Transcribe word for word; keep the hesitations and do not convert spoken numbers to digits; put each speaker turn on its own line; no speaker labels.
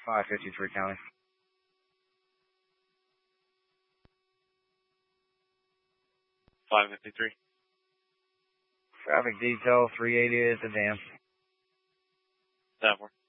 five fifty-three County.
five fifty-three.
Traffic detail three eighty at the dam.
That works.